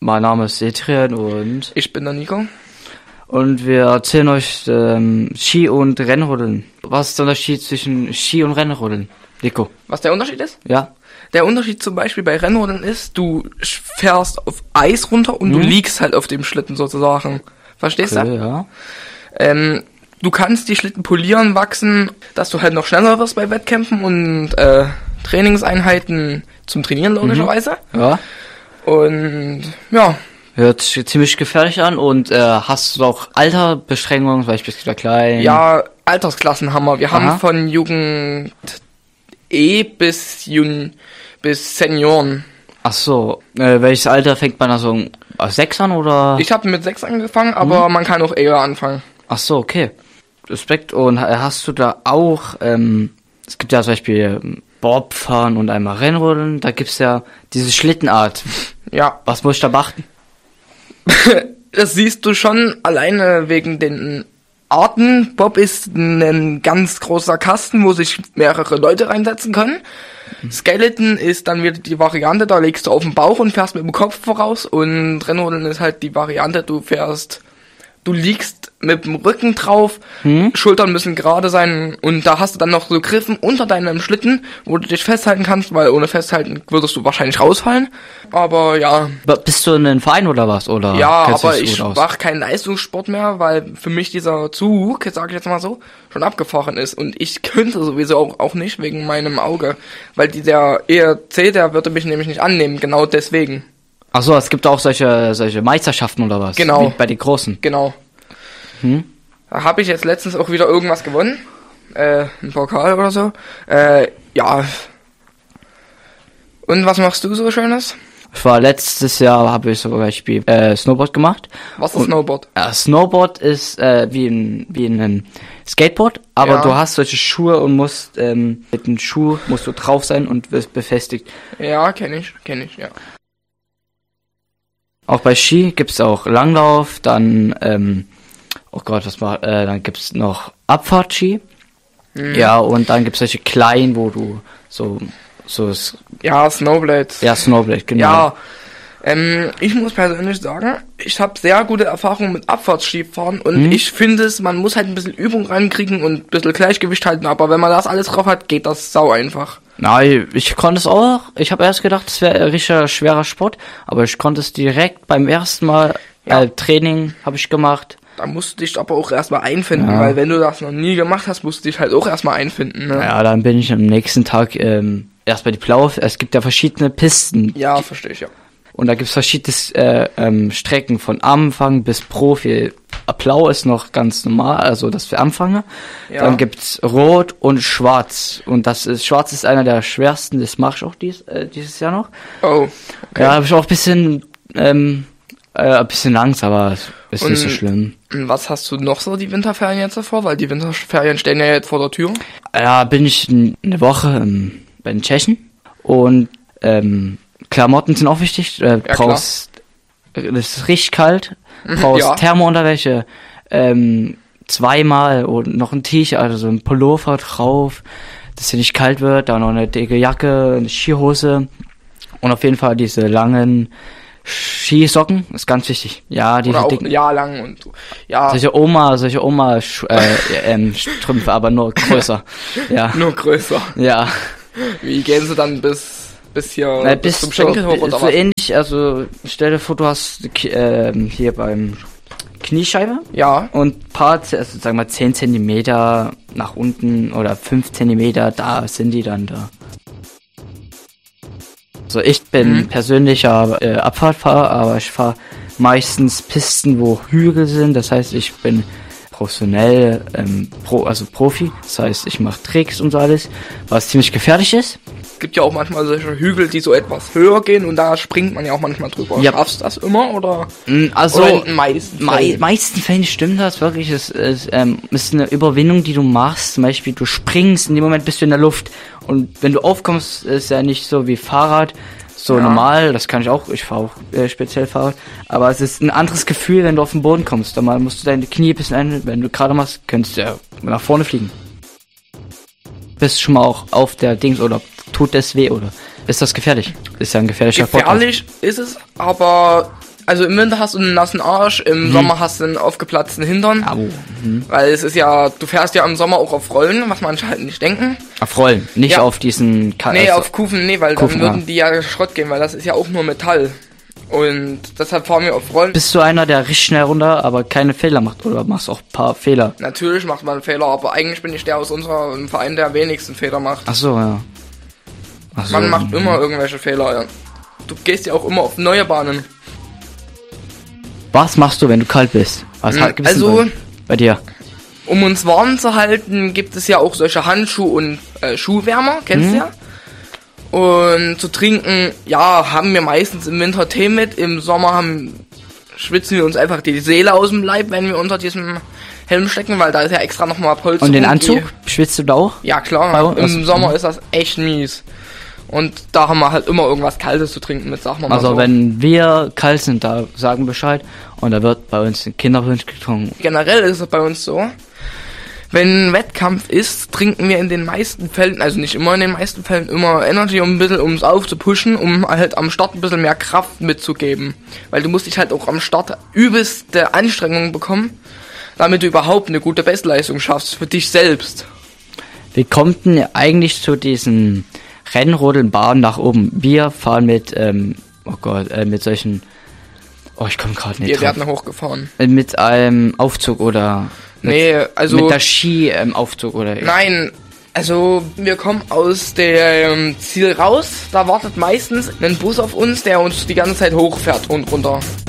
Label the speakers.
Speaker 1: Mein Name ist Adrian und
Speaker 2: Ich bin der Nico.
Speaker 1: wir erzählen euch Ski- und Rennrodeln. Was ist der Unterschied zwischen Ski- und Rennrodeln? Nico.
Speaker 2: Was der Unterschied ist?
Speaker 1: Ja.
Speaker 2: Der Unterschied zum Beispiel bei Rennrodeln ist, du fährst auf Eis runter und du liegst halt auf dem Schlitten sozusagen. Verstehst du?
Speaker 1: Ja.
Speaker 2: Du kannst die Schlitten polieren, wachsen, dass du halt noch schneller wirst bei Wettkämpfen und Trainingseinheiten zum Trainieren logischerweise.
Speaker 1: Ja.
Speaker 2: Und ja,
Speaker 1: Hört sich ziemlich gefährlich an und hast du auch Altersbeschränkungen, beispielsweise klein?
Speaker 2: ja, Altersklassen haben wir. Wir
Speaker 1: Aha.
Speaker 2: haben von Jugend E bis Senioren.
Speaker 1: Ach so, welches Alter fängt man also 6 an oder?
Speaker 2: Ich habe mit 6 angefangen, aber man kann auch eher anfangen.
Speaker 1: Ach so, okay. Respekt. Und hast du da auch, es gibt ja zum Beispiel Bobfahren und einmal Rennrodeln, da gibt's ja diese Schlittenart.
Speaker 2: Ja,
Speaker 1: Was muss ich da beachten?
Speaker 2: das siehst du schon alleine wegen den Arten. Bob ist ein ganz großer Kasten, wo sich mehrere Leute reinsetzen können. Skeleton ist dann wieder die Variante, da legst du auf den Bauch und fährst mit dem Kopf voraus. Und Rennrodeln ist halt die Variante, du liegst mit dem Rücken drauf, Schultern müssen gerade sein und da hast du dann noch so Griffen unter deinem Schlitten, wo du dich festhalten kannst, weil ohne Festhalten würdest du wahrscheinlich rausfallen. Aber ja,
Speaker 1: Bist du in einem Verein oder was? Oder
Speaker 2: ja,
Speaker 1: kennst du
Speaker 2: aber
Speaker 1: dich
Speaker 2: ich
Speaker 1: gut aus?
Speaker 2: mache keinen Leistungssport mehr, weil für mich dieser Zug, sage ich jetzt mal so, schon abgefahren ist. Und ich könnte sowieso auch nicht wegen meinem Auge, weil der ERC, der würde mich nämlich nicht annehmen, genau deswegen.
Speaker 1: Ach so, es gibt auch solche Meisterschaften oder was?
Speaker 2: Genau.
Speaker 1: Wie bei den Großen.
Speaker 2: Genau. Da habe ich jetzt letztens auch wieder irgendwas gewonnen. Ein Pokal oder so. Ja. Und was machst du so Schönes?
Speaker 1: Ich war letztes Jahr, habe ich zum Beispiel Snowboard gemacht.
Speaker 2: Was ist Snowboard?
Speaker 1: Snowboard ist wie ein Skateboard, aber
Speaker 2: Ja.
Speaker 1: du hast solche Schuhe und musst mit dem Schuh musst du drauf sein und wirst befestigt.
Speaker 2: Ja, kenn ich, ja.
Speaker 1: Auch bei Ski gibt's auch Langlauf, dann oh Gott, dann gibt's noch Abfahrtski. Ja, und dann gibt's solche kleinen, wo du
Speaker 2: Ja, Snowblades.
Speaker 1: ja, Snowblade, genau.
Speaker 2: Ja, ich muss persönlich sagen, ich habe sehr gute Erfahrungen mit Abfahrtsskifahren und ich finde man muss halt ein bisschen Übung reinkriegen und ein bisschen Gleichgewicht halten, aber wenn man das alles drauf hat, geht das sau einfach.
Speaker 1: Nein, ich konnte es auch. Ich habe erst gedacht, es wäre ein richtig schwerer Sport, aber ich konnte es direkt beim ersten Mal Training habe ich gemacht.
Speaker 2: Da musst du dich aber auch erstmal einfinden,
Speaker 1: Ja.
Speaker 2: weil wenn du das noch nie gemacht hast, musst du dich halt auch erstmal einfinden. Ne?
Speaker 1: Ja, dann bin ich am nächsten Tag erst bei die Blau. Es gibt ja verschiedene Pisten.
Speaker 2: Ja, verstehe ich, ja.
Speaker 1: Und da gibt's verschiedene Strecken von Anfang bis Profi. Blau ist noch ganz normal, also das für Anfänger.
Speaker 2: Ja.
Speaker 1: Dann gibt's Rot und Schwarz. Und Schwarz ist einer der schwersten, das mache ich auch dieses Jahr noch.
Speaker 2: Oh, okay.
Speaker 1: Ja, habe ich auch ein bisschen Angst, aber ist nicht so
Speaker 2: Und-
Speaker 1: schlimm.
Speaker 2: Und was hast du noch so die Winterferien jetzt davor? Weil die Winterferien stehen ja jetzt vor der Tür.
Speaker 1: Ja, bin ich eine Woche bei den Tschechen und Klamotten sind auch wichtig. Brauchst, das ist richtig kalt, brauchst
Speaker 2: Ja.
Speaker 1: Thermounterwäsche, zweimal und noch ein T-Shirt, also so ein Pullover drauf, dass dir nicht kalt wird, dann noch eine dicke Jacke, eine Skihose und auf jeden Fall diese langen Skisocken, ist ganz wichtig. Ja, diese
Speaker 2: Oder auch
Speaker 1: dicken.
Speaker 2: ein Jahr lang und so. Ja,
Speaker 1: Solche Oma Strümpfe, aber nur größer. Ja,
Speaker 2: nur größer.
Speaker 1: ja.
Speaker 2: Wie gehen sie dann bis hier bis
Speaker 1: Bis
Speaker 2: zum Schenkel hoch oder
Speaker 1: so
Speaker 2: was?
Speaker 1: ähnlich, also stell dir vor, du hast hier beim Kniescheibe
Speaker 2: Ja,
Speaker 1: und also sagen wir 10 Zentimeter nach unten oder 5 Zentimeter, da sind die dann da. Also ich bin persönlicher Abfahrtfahrer, aber ich fahre meistens Pisten, wo Hügel sind, das heißt, ich bin professionell, also Profi, das heißt, ich mache Tricks und so alles, was ziemlich gefährlich ist.
Speaker 2: es gibt ja auch manchmal solche Hügel, die so etwas höher gehen und da springt man ja auch manchmal drüber.
Speaker 1: Ja.
Speaker 2: Schaffst du das immer oder?
Speaker 1: Also
Speaker 2: Oder in den meisten Fällen?
Speaker 1: meisten Fällen stimmt das wirklich. Es ist eine Überwindung, die du machst. Zum Beispiel, du springst, in dem Moment bist du in der Luft. Und wenn du aufkommst, ist ja nicht so wie Fahrrad, so
Speaker 2: Ja.
Speaker 1: normal. Das kann ich auch. Ich fahre auch speziell Fahrrad. Aber es ist ein anderes Gefühl, wenn du auf den Boden kommst. Da musst du deine Knie ein bisschen ein. Wenn du gerade machst, könntest du ja nach vorne fliegen. Bist schon mal auch auf der Dings oder tut das weh oder ist das gefährlich? Ist ja ein gefährlicher Sport.
Speaker 2: Gefährlich ist es, aber Also im Winter hast du einen nassen Arsch, im Sommer hast du einen aufgeplatzten Hintern.
Speaker 1: Au.
Speaker 2: Weil es ist ja, du fährst ja im Sommer auch auf Rollen, was manche halt nicht denken.
Speaker 1: Auf Rollen, nicht auf diesen...
Speaker 2: Auf Kufen, weil
Speaker 1: Kufen,
Speaker 2: dann würden die ja Schrott gehen, weil das ist ja auch nur Metall. Und deshalb fahren wir auf Rollen.
Speaker 1: Bist du einer, der richtig schnell runter, aber keine Fehler macht? Oder machst du auch ein paar Fehler?
Speaker 2: Natürlich macht man Fehler, aber eigentlich bin ich der aus unserem Verein, der am wenigsten Fehler macht.
Speaker 1: Ach so, ja.
Speaker 2: Man macht immer irgendwelche Fehler, ja. Du gehst ja auch immer auf neue Bahnen.
Speaker 1: Was machst du, wenn du kalt bist? Was gibt's denn bei dir?
Speaker 2: Um uns warm zu halten, gibt es ja auch solche Handschuhe und Schuhwärmer, kennst du ja? Und zu trinken, ja, haben wir meistens im Winter Tee mit. Im Sommer schwitzen wir uns einfach die Seele aus dem Leib, wenn wir unter diesem Helm stecken, weil da ist ja extra nochmal Polster.
Speaker 1: Und den Anzug? Schwitzt du da auch?
Speaker 2: Ja, klar. Im Sommer ist das echt mies. Und da haben wir halt immer irgendwas Kaltes zu trinken mit, sagen wir mal
Speaker 1: also
Speaker 2: so.
Speaker 1: wenn wir kalt sind, da sagen Bescheid. Und da wird bei uns ein Kinderpunsch getrunken.
Speaker 2: Generell ist es bei uns so, wenn ein Wettkampf ist, trinken wir in den meisten Fällen, also nicht immer in den meisten Fällen, immer Energy, um es aufzupushen, um halt am Start ein bisschen mehr Kraft mitzugeben. Weil du musst dich halt auch am Start übelste Anstrengungen bekommen, damit du überhaupt eine gute Bestleistung schaffst für dich selbst.
Speaker 1: Wie kommt denn eigentlich zu diesen Rennrodelbahnen nach oben? Wir fahren mit, mit solchen, ich komme gerade nicht
Speaker 2: Wir
Speaker 1: drauf.
Speaker 2: werden hochgefahren.
Speaker 1: Mit einem Aufzug oder... Mit der Ski Aufzug oder...
Speaker 2: Nein, also wir kommen aus dem Ziel raus, da wartet meistens ein Bus auf uns, der uns die ganze Zeit hochfährt und runter.